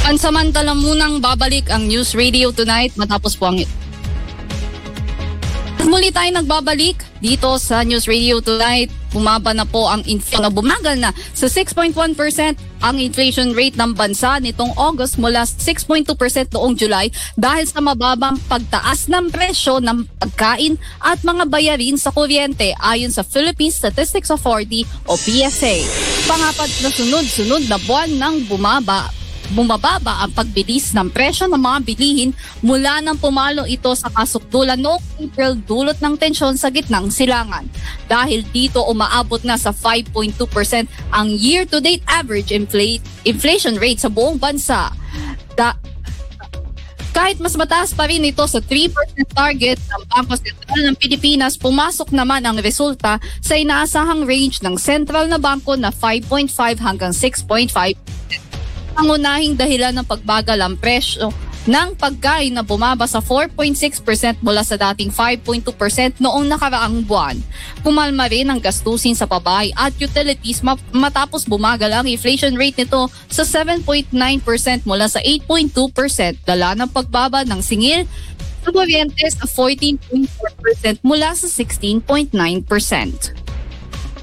Pansamantala munang babalik ang News Radio Tonight matapos po ang muli tayo nagbabalik dito sa News Radio Tonight. Bumaba na po ang inflation, bumagal na sa 6.1% ang inflation rate ng bansa nitong August mula 6.2% noong July dahil sa mababang pagtaas ng presyo ng pagkain at mga bayarin sa kuryente ayon sa Philippine Statistics Authority o PSA. Pangapat na sunod-sunod na buwan nang bumababa ang pagbilis ng presyo ng mga bilihin mula nang pumalo ito sa kasukdulan noong April dulot ng tensyon sa gitnang silangan. Dahil dito umaabot na sa 5.2% ang year-to-date average inflation rate sa buong bansa. Kahit mas mataas pa rin ito sa 3% target ng Bangko Sentral ng Pilipinas, pumasok naman ang resulta sa inaasahang range ng sentral na bangko na 5.5 hanggang 6.5%. Ang unahing dahilan ng pagbagal ang presyo ng pagkain na bumaba sa 4.6% mula sa dating 5.2% noong nakaraang buwan. Pumalma rin ang gastusin sa pabahay at utilities matapos bumagal ang inflation rate nito sa 7.9% mula sa 8.2%, dala ng pagbaba ng singil sa kuryente sa 14.4% mula sa 16.9%.